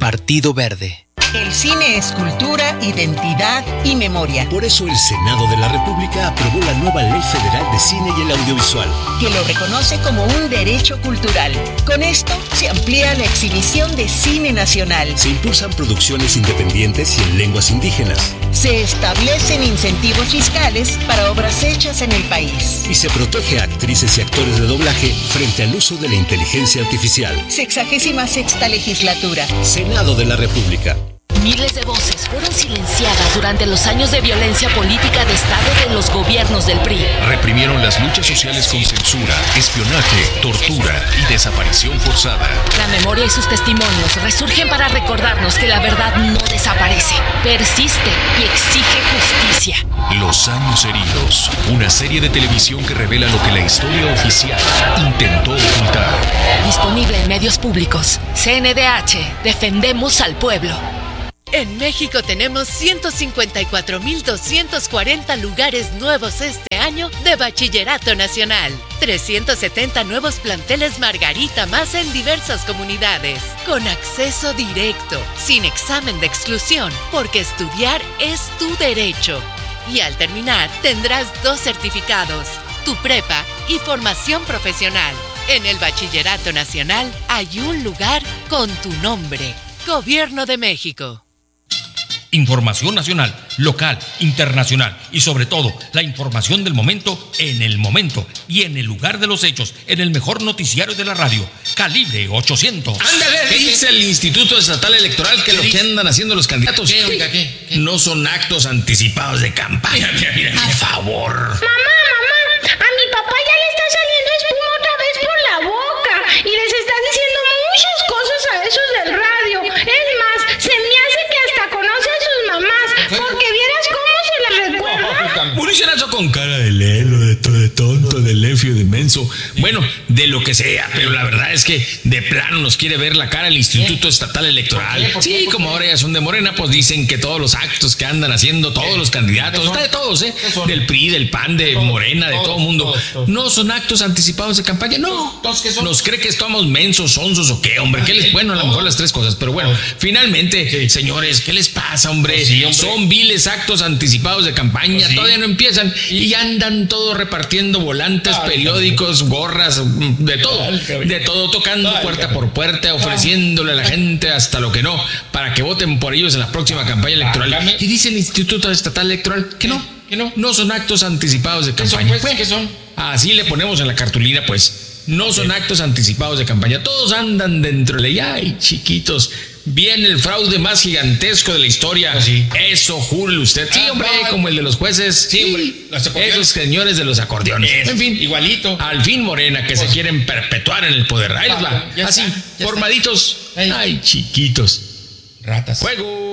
Partido Verde. El cine es cultura, identidad y memoria. Por eso el Senado de la República aprobó la nueva Ley Federal de Cine y el Audiovisual, que lo reconoce como un derecho cultural. Con esto se amplía la exhibición de cine nacional. Se impulsan producciones independientes y en lenguas indígenas. Se establecen incentivos fiscales para obras hechas en el país. Y se protege a actrices y actores de doblaje frente al uso de la inteligencia artificial. 66ª legislatura. Senado de la República. Miles de voces fueron silenciadas durante los años de violencia política de Estado de los gobiernos del PRI. Reprimieron las luchas sociales con censura, espionaje, tortura y desaparición forzada. La memoria y sus testimonios resurgen para recordarnos que la verdad no desaparece, persiste y exige justicia. Los años heridos, una serie de televisión que revela lo que la historia oficial intentó ocultar. Disponible en medios públicos. CNDH, defendemos al pueblo. En México tenemos 154,240 lugares nuevos este año de Bachillerato Nacional. 370 nuevos planteles Margarita más en diversas comunidades. Con acceso directo, sin examen de exclusión, porque estudiar es tu derecho. Y al terminar tendrás 2 certificados, tu prepa y formación profesional. En el Bachillerato Nacional hay un lugar con tu nombre. Gobierno de México. Información nacional, local, internacional y sobre todo la información del momento en el momento y en el lugar de los hechos, en el mejor noticiario de la radio, Calibre 800. Ándale, dice el Instituto Estatal Electoral que lo que andan haciendo los candidatos ¿Qué? no son actos anticipados de campaña. Mira. A favor. Mamá, a mi papá ya le está saliendo espuma otra vez por la boca y les está diciendo muchas cosas a esos del radio. Es más, se me hace que hasta conoce a sus mamás, porque vieras cómo se las recuerda. Mauricio Nazo con cara de lelo, de tonto, de lefio, de menso. Bueno, de lo que sea, pero la verdad es que de plano nos quiere ver la cara el Instituto Estatal Electoral. Sí, como ahora ya son de Morena, pues dicen que todos los actos que andan haciendo todos los candidatos, de todos, del PRI, del PAN, de Morena, de todo mundo, no son actos anticipados de campaña. No, nos cree que estamos mensos, sonsos o qué, hombre. Bueno, a lo mejor las 3 cosas, pero bueno, finalmente, señores, ¿qué les pasa, hombre? Son viles actos anticipados de campaña, todavía no empiezan y ya andan todos repartiendo volantes, periódicos, gorras, de todo, tocando puerta por puerta, ofreciéndole a la gente hasta lo que no, para que voten por ellos en la próxima campaña electoral. Y dice el Instituto Estatal Electoral que no son actos anticipados de campaña. ¿Qué son? Así le ponemos en la cartulina, pues. No son actos anticipados de campaña. Todos andan dentro de ella. Ay, chiquitos. Viene el fraude más gigantesco de la historia. Eso, júrele usted. Sí, hombre, como el de los jueces. Sí, hombre. Esos señores de los acordeones. En fin, igualito. Al fin, Morena, que se quieren perpetuar en el poder. Ahí les va. Así, formaditos. Ay, chiquitos. Ratas. Fuego.